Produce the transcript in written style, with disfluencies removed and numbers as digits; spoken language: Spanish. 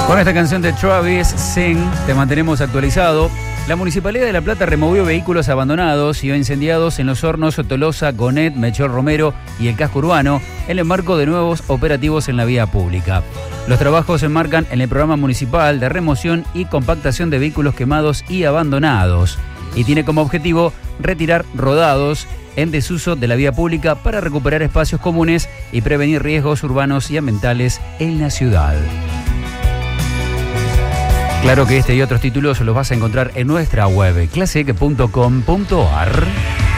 Con esta canción de Travis Sing te mantenemos actualizado. La Municipalidad de La Plata removió vehículos abandonados y incendiados en los hornos Tolosa, Gonet, Melchor Romero y el casco urbano en el marco de nuevos operativos en la vía pública. Los trabajos se enmarcan en el programa municipal de remoción y compactación de vehículos quemados y abandonados y tiene como objetivo retirar rodados en desuso de la vía pública para recuperar espacios comunes y prevenir riesgos urbanos y ambientales en la ciudad. Claro que este y otros títulos los vas a encontrar en nuestra web, claseq.com.ar.